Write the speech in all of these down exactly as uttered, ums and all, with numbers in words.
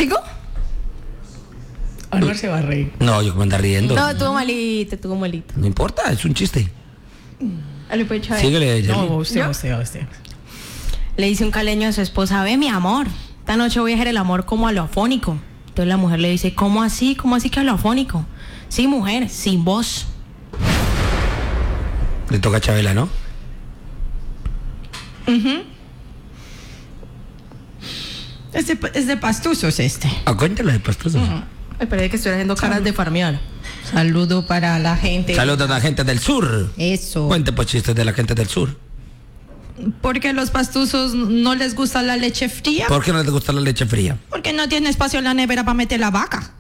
¿Sigo? Álvaro se va a reír. No, yo que me anda riendo. No, estuvo malito, estuvo malito. No importa, es un chiste. Dale, pues, Chávez. Síguele, No, Jerry. usted, ¿Yo? usted, usted. Le dice un caleño a su esposa, ve mi amor, esta noche voy a hacer el amor como a lo afónico. Entonces la mujer le dice, ¿cómo así? ¿Cómo así que a lo afónico? Sí, mujer, sin voz. Le toca a Chabela, ¿no? Es de, es de pastuzos este. Ah, cuéntalo de pastoso. Me parece que estoy haciendo caras de farmear. Saludo para la gente. Saludos a la gente del sur. Eso. Cuente pues chistes de la gente del sur. Porque los pastuzos no les gusta la leche fría. ¿Por qué no les gusta la leche fría? Porque no tiene espacio en la nevera para meter la vaca.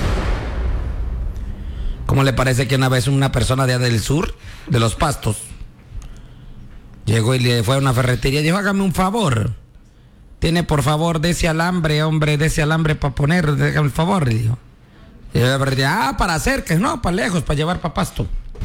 ¿Cómo le parece que una vez una persona de allá del sur, de los pastos, llegó y le fue a una ferretería y dijo, hágame un favor? Tiene por favor de ese alambre, hombre, de ese alambre para poner, déjame el favor, le dijo. Y la ferretería, ah, para hacer, que no, para lejos, para llevar para pasto.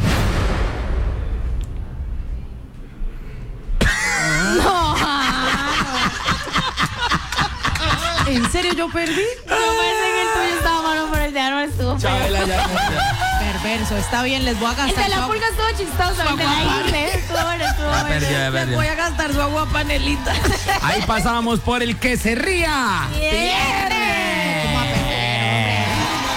¿En serio yo perdí? Yo pensé que el tuyo estaba malo, pero el de Álvaro estuvo feo. Perverso, está bien, les voy a El gastar de la su- pulga estuvo chistoso, el de la isla estuvo bueno, estuvo Ya bueno. perdió, ya les perdió. voy a gastar su agua panelita. Ahí pasamos por el que se ría. Bien.